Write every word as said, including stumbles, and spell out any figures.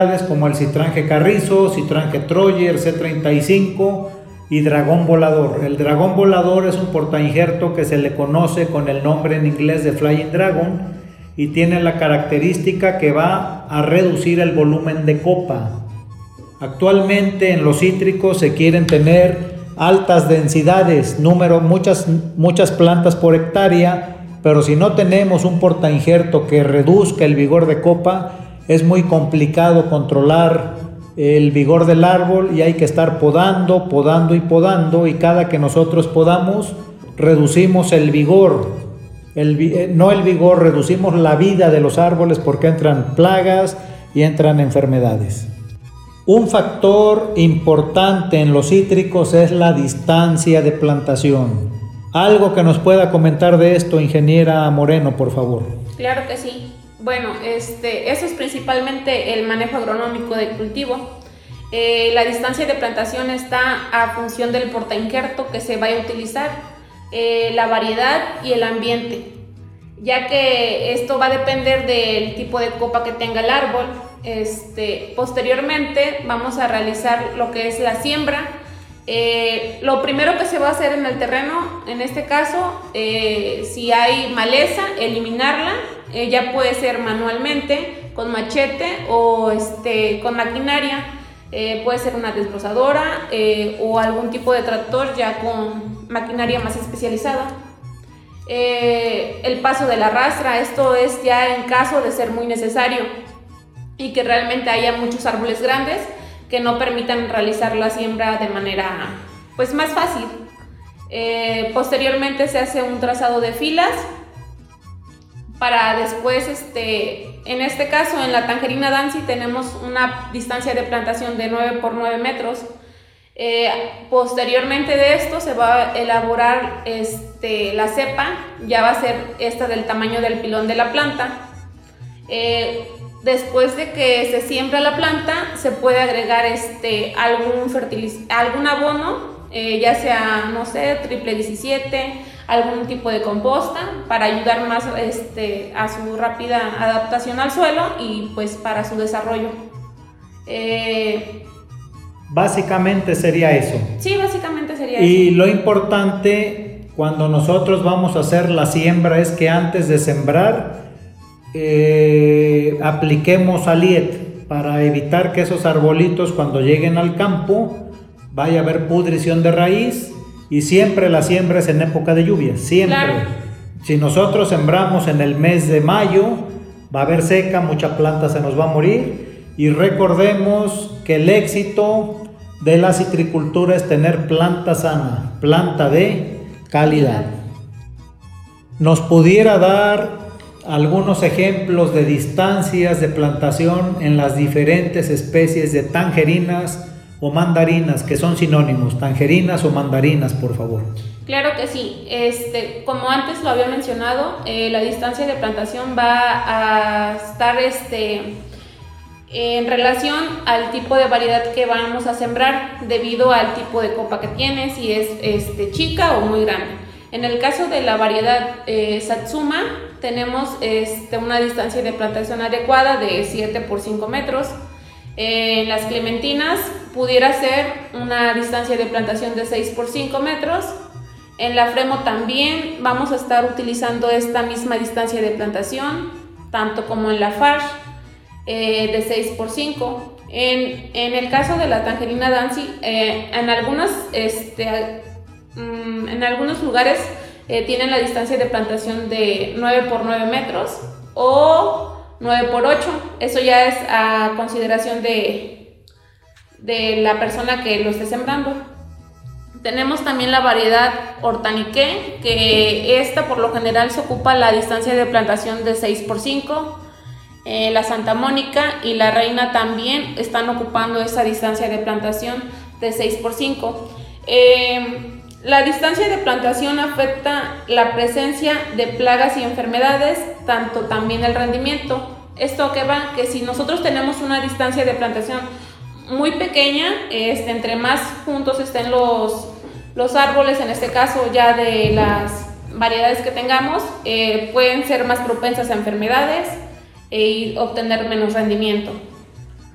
como el Citrange Carrizo, Citrange Troyer, C treinta y cinco y Dragón Volador. El Dragón Volador es un portainjerto que se le conoce con el nombre en inglés de Flying Dragon y tiene la característica que va a reducir el volumen de copa. Actualmente en los cítricos se quieren tener altas densidades, número, muchas, muchas plantas por hectárea, pero si no tenemos un portainjerto que reduzca el vigor de copa, es muy complicado controlar el vigor del árbol y hay que estar podando, podando y podando, y cada que nosotros podamos reducimos el vigor, el, no el vigor, reducimos la vida de los árboles porque entran plagas y entran enfermedades. Un factor importante en los cítricos es la distancia de plantación. Algo que nos pueda comentar de esto, ingeniera Moreno, por favor. Claro que sí. Bueno, este, eso es principalmente el manejo agronómico del cultivo. Eh, la distancia de plantación está a función del portainjerto que se vaya a utilizar, eh, la variedad y el ambiente, ya que esto va a depender del tipo de copa que tenga el árbol. Este, posteriormente vamos a realizar lo que es la siembra. Eh, lo primero que se va a hacer en el terreno, en este caso, eh, si hay maleza, eliminarla. Eh, ya puede ser manualmente, con machete o este, con maquinaria, eh, puede ser una desbrozadora eh, o algún tipo de tractor ya con maquinaria más especializada. Eh, el paso de la rastra, esto es ya en caso de ser muy necesario y que realmente haya muchos árboles grandes que no permitan realizar la siembra de manera pues más fácil. Eh, posteriormente se hace un trazado de filas para después, este, en este caso en la tangerina Dancy tenemos una distancia de plantación de nueve por nueve metros. Eh, posteriormente de esto se va a elaborar este, la cepa, ya va a ser esta del tamaño del pilón de la planta. Eh, después de que se siembra la planta se puede agregar este, algún, fertiliz- algún abono, eh, ya sea, no sé, triple diecisiete, algún tipo de composta para ayudar más este, a su rápida adaptación al suelo y pues para su desarrollo. Eh, básicamente sería eso. Sí, básicamente sería y eso. Y lo importante cuando nosotros vamos a hacer la siembra es que antes de sembrar eh, apliquemos aliet para evitar que esos arbolitos cuando lleguen al campo vaya a haber pudrición de raíz. Y siempre la siembra es en época de lluvia, siempre. Claro. Si nosotros sembramos en el mes de mayo, va a haber seca, mucha planta se nos va a morir. Y recordemos que el éxito de la citricultura es tener planta sana, planta de calidad. ¿Nos pudiera dar algunos ejemplos de distancias de plantación en las diferentes especies de tangerinas o mandarinas, que son sinónimos, tangerinas o mandarinas, por favor? Claro que sí. Este, como antes lo había mencionado, eh, la distancia de plantación va a estar este, en relación al tipo de variedad que vamos a sembrar, debido al tipo de copa que tiene, si es este, chica o muy grande. En el caso de la variedad eh, Satsuma, tenemos este, una distancia de plantación adecuada de siete por cinco metros. En las clementinas pudiera ser una distancia de plantación de seis por cinco metros. En la Fremo también vamos a estar utilizando esta misma distancia de plantación, tanto como en la Farsh, eh, de seis por cinco. En, en el caso de la tangerina Dancy, eh, en, algunos, este, mm, en algunos lugares eh, tienen la distancia de plantación de nueve por nueve metros o nueve por ocho, eso ya es a consideración de, de la persona que lo esté sembrando. Tenemos también la variedad Hortaniqué, que esta por lo general se ocupa la distancia de plantación de seis por cinco. Eh, la Santa Mónica y la Reina también están ocupando esa distancia de plantación de seis por cinco. Eh, La distancia de plantación afecta la presencia de plagas y enfermedades, tanto también el rendimiento. Esto que va, que si nosotros tenemos una distancia de plantación muy pequeña, este, entre más juntos estén los, los árboles, en este caso ya de las variedades que tengamos, eh, pueden ser más propensas a enfermedades e obtener menos rendimiento.